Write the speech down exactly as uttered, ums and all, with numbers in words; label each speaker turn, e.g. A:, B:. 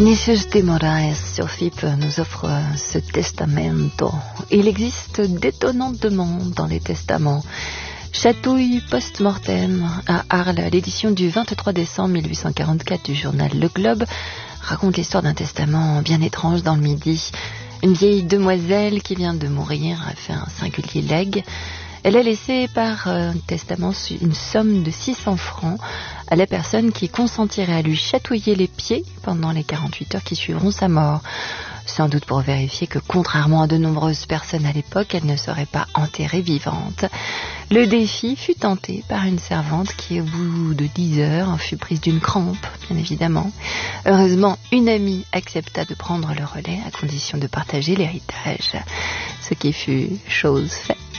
A: Vinicius de Moraes sur F I P nous offre ce testamento. Il existe d'étonnantes demandes dans les testaments. Chatouille post-mortem à Arles, l'édition du vingt-trois décembre mille huit cent quarante-quatre du journal Le Globe raconte l'histoire d'un testament bien étrange dans le Midi. Une vieille demoiselle qui vient de mourir a fait un singulier legs. Elle a laissé par euh, testament une somme de six cents francs à la personne qui consentirait à lui chatouiller les pieds pendant les quarante-huit heures qui suivront sa mort. Sans doute pour vérifier que, contrairement à de nombreuses personnes à l'époque, elle ne serait pas enterrée vivante. Le défi fut tenté par une servante qui, au bout de dix heures, fut prise d'une crampe, bien évidemment. Heureusement, une amie accepta de prendre le relais à condition de partager l'héritage, ce qui fut chose faite.